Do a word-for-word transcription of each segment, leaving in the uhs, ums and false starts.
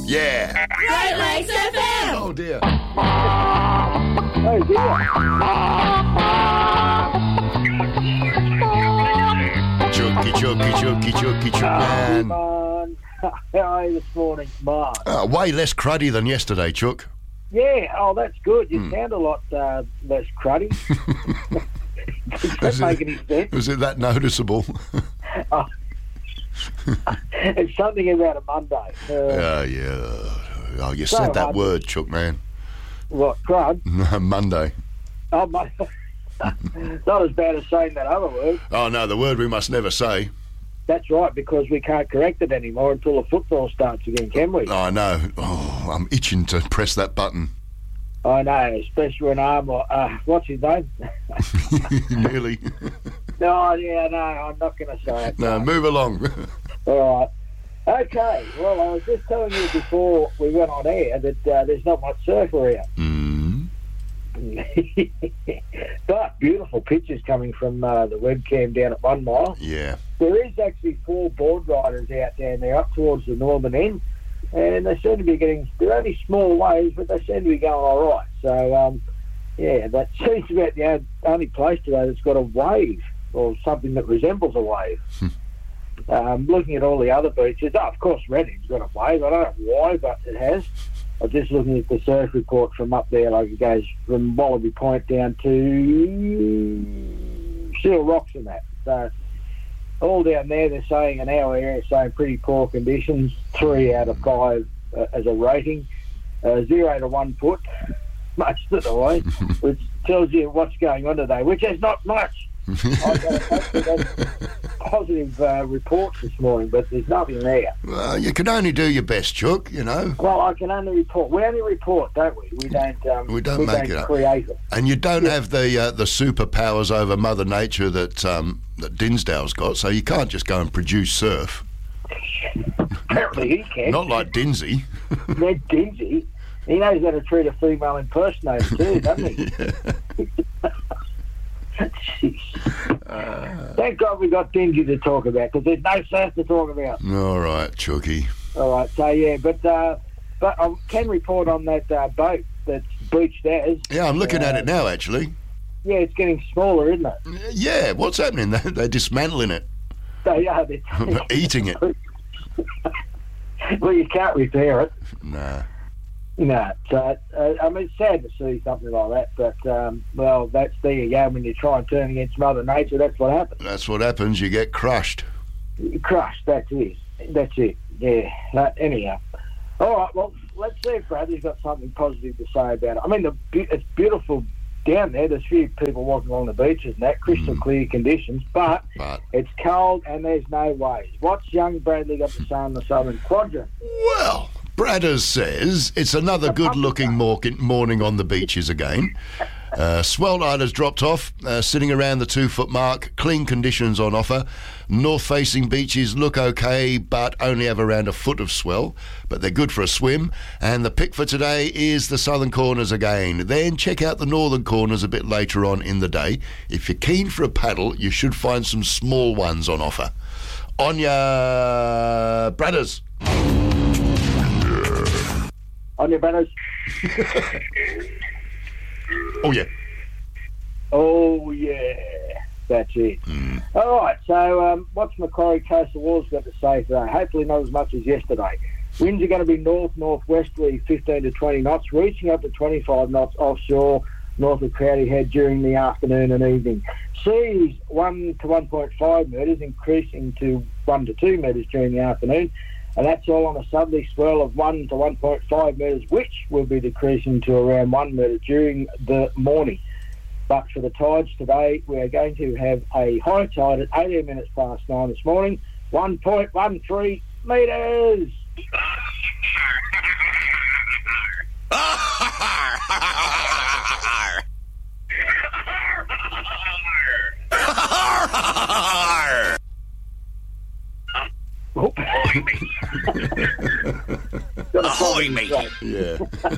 Yeah. Great Lakes F M. Oh, dear. Oh, dear. Chooky, chooky, chooky, chooky, chooky, man. Man. How are you this morning, Mark? Uh, way less cruddy than yesterday, Chook. Yeah, oh, that's good. You Hmm. sound a lot uh, less cruddy. Does Was that make it- any sense? Was it that noticeable? Oh. It's something about a Monday. Uh, Oh, yeah. Oh, you So said that hard. word, Chook, man. What, crud? Monday. Oh, my. Not as bad as saying that other word. Oh, no, the word we must never say. That's right, because we can't correct it anymore until the football starts again, can we? Oh, I know. Oh, I'm itching to press that button. I know, especially when I'm, uh, what's his name? Nearly. No, yeah, no, I'm not going to say it. No, move along. All right. Okay, well, I was just telling you before we went on air that uh, there's not much surf around. Mm. But beautiful pictures coming from uh, the webcam down at One Mile. Yeah. There is actually four board riders out down there up towards the northern end, and they seem to be getting, they're only small waves, but they seem to be going all right. So, um, yeah, that seems to be about the only place today that's got a wave, or something that resembles a wave. um, looking at all the other beaches, oh, of course Redding's got a wave. I don't know why, but it has. I'm just looking at the surf report from up there, like it goes from Wallaby Point down to Seal Rocks and that. So all down there, they're saying in our area, saying pretty poor conditions, three out of five uh, as a rating, uh, zero to one foot most of the way, which tells you what's going on today, which is not much. I got positive uh, reports this morning, but there's nothing there. Well, you can only do your best, Chook, you know. Well, I can only report. We only report, don't we? We don't. Um, We don't make it up. create it. And you don't Yeah. have the uh, the superpowers over Mother Nature that um, that Dinsdale's got, so you can't just go and produce surf. Apparently, he can. Not like Dinsey. Ned Dinsey. He knows how to treat a female impersonator too, doesn't he? Jeez. Thank God we got Dinsey to talk about, because there's no surf to talk about. All right, Chooky. All right, so yeah, but uh, but I can report on that uh, boat that's beached as. Yeah, I'm looking at Uh, it now, actually. Yeah, it's getting smaller, isn't it? Yeah, what's happening? They're, they're dismantling it, They are. They're eating it. Well, you can't repair it. Nah. No, so, uh, I mean, it's sad to see something like that, but, um, well, that's there you go. When you try and turn against Mother Nature, that's what happens. That's what happens. You get crushed. You're crushed, that's it. That's it, yeah. That, anyhow. All right, well, let's see if Bradley's got something positive to say about it. I mean, the, it's beautiful down there. There's a few people walking along the beaches and that, crystal clear conditions, but, But, it's cold and there's no waves. What's young Bradley got to say on the Southern Quadrant? well, Bradders says it's another good-looking mor- morning on the beaches again. Uh, swell tide has dropped off, uh, sitting around the two-foot mark. Clean conditions on offer. North-facing beaches look okay, but only have around a foot of swell. But they're good for a swim. And the pick for today is the southern corners again. Then check out the northern corners a bit later on in the day. If you're keen for a paddle, you should find some small ones on offer. On ya, Bradders. On your banners. Oh, yeah. Oh, yeah. That's it. Mm. All right, so um, what's Macquarie Coastal Walls got to say today? Hopefully not as much as yesterday. Winds are going to be north-northwesterly, fifteen to twenty knots, reaching up to twenty-five knots offshore, north of Crowdy Head during the afternoon and evening. Seas one to one point five metres, increasing to one to two metres during the afternoon. And that's all on a southerly swell of one to one point five metres, which will be decreasing to around one metre during the morning. But for the tides today, we are going to have a high tide at eighteen minutes past nine this morning, one point one three metres. Ahoy, mate. Yeah.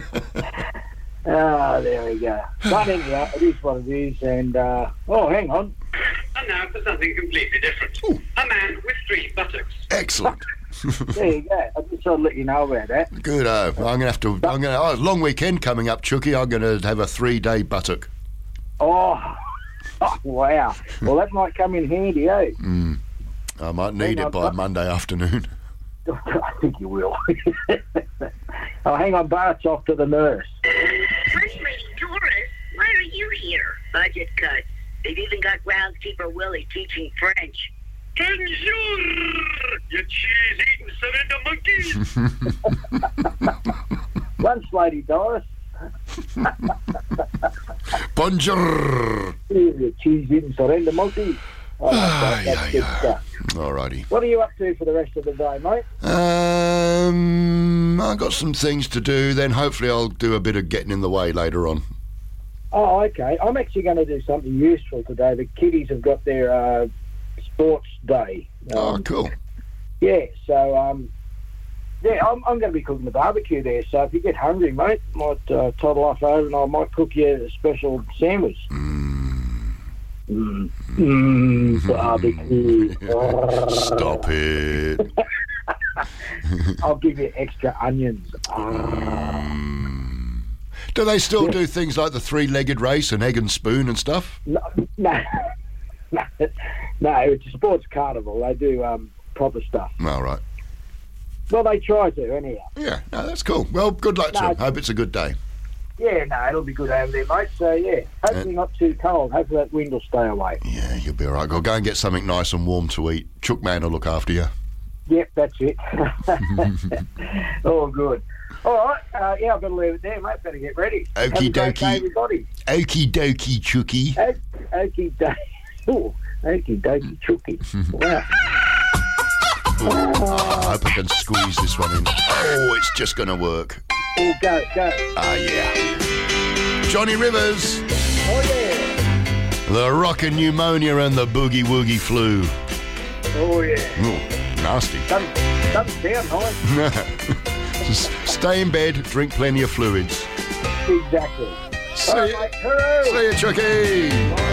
Ah, there we go. But anyhow, it is what it is. And, uh, oh, hang on. And now for something completely different. Ooh. A man with three buttocks. Excellent. There you go. I just sort of let you know about that. Good. Oh, I'm going to have to. I'm going to. Oh, long weekend coming up, Chucky. I'm going to have a three-day buttock. Oh, oh, wow. Well, that might come in handy, eh? Mm. I might need Hang it on, by but- Monday afternoon. I think you will. Oh, hang on, Bart's off to the nurse. First Lady Doris, why are you here? Budget cuts. They've even got groundskeeper Willie teaching French. Bonjour, you cheese-eating surrender monkeys. Lunch lady Doris. Bonjour. Here's cheese in surrender monkey. Oh, that's, that's Aye, good aye, stuff. Alrighty. What are you up to for the rest of the day, mate? Um, I've got some things to do. Then hopefully I'll do a bit of getting in the way later on. Oh, okay. I'm actually going to do something useful today. The kiddies have got their uh, sports day. Oh, Um, cool. Yeah, so um, yeah, I'm, I'm going to be cooking the barbecue there. So if you get hungry, mate, might uh, toddle off over and I might cook you a special sandwich. Mm. Mm, barbecue. Stop it. I'll give you extra onions. Do they still do things like the three-legged race and egg and spoon and stuff? No, no, no, no, it's a sports carnival. They do um, proper stuff. All right. Well, they try to, anyhow. Yeah, no, that's cool. Well, good luck to No, them. Hope it's a good day. Yeah, no, it'll be good over there, mate. So, yeah, hopefully not too cold. Hopefully that wind will stay away. Yeah, you'll be all right. Go, go and get something nice and warm to eat. Chookman will look after you. Yep, that's it. All good. All right, uh, yeah, I've got to leave it there, mate. Better get ready. Have a Okie great day, dokie. everybody. Okie dokie, Chookie. O- Okie dokie. Ooh, okie dokie chookie. Wow. Ooh, I hope I can squeeze this one in. Oh, it's just going to work. Oh, go, go. Ah, yeah. Johnny Rivers, Oh, yeah. the rockin' pneumonia and the boogie-woogie flu. Oh, yeah. Ooh, nasty. Doesn't, doesn't sound nice. Just stay in bed, drink plenty of fluids. Exactly. See All you, right, mate. Hooray. see you, Chucky.